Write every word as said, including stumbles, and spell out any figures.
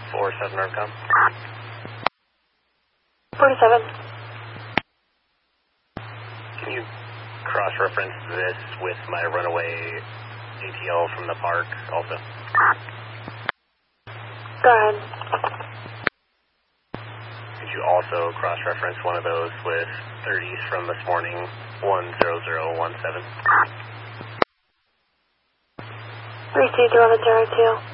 four seven Armcom. forty-seven. Can you cross-reference this with my runaway A T L from the park also? Go ahead. Could you also cross-reference one of those with thirties from this morning, one zero zero one seven? Received eleven zero two.